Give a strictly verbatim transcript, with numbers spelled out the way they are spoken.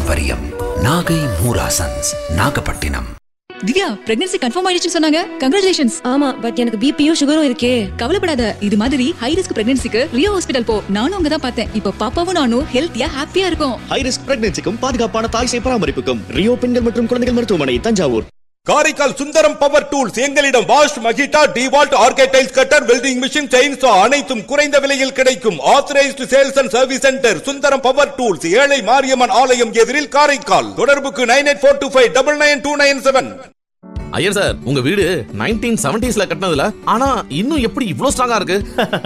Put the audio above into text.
பாரம்பரியம். Nagai Moorasons, Nagapattinam. Divya, pregnancy confirm ஆயிடுச்சுன்னு சொன்னாங்க. கங்க்ராச்சுலேஷன்ஸ். ஆமா, பட் எனக்கு பிபியும் சுகரும் இருக்கே. கவலைப்படாத, இது மாதிரி ஹை ரிஸ்க் பிரெக்னன்சிக்கு ரியோ ஹாஸ்பிடல் போ. நானும் அங்க தான் பார்த்தேன். இப்போ பாப்பாவும் நானும் ஹெல்த்தியா ஹாப்பியா இருக்கும். ஹை ரிஸ்க் பிரெக்னன்சிக்கும் பாதுகாப்பான தாய் சேய் பராமரிப்புக்கும் ரியோ பெண்கள் மற்றும் குழந்தைகள் மருத்துவமனை, தஞ்சாவூர். Karaikal Sundaram power tools. எங்களிடம் wash, மகிட்டா, டிவால்ட், ஆர்கேடைல்ஸ் cutter, welding machine, chainsaw அனைத்தும் குறைந்த விலையில் கிடைக்கும். Authorised sales and service centre Sundaram power tools, ஏழை மாரியம்மன் ஆலயம் எதிரில், காரைக்கால். தொடர்புக்கு nine eight four two five double nine two nine seven. Iyer sir, உங்க வீடு நைன்டீன் செவன்டீஸ்ல கட்டினதுல, ஆனா இன்னும் எப்படி இவ்ளோ ஸ்ட்ராங்கா இருக்கு?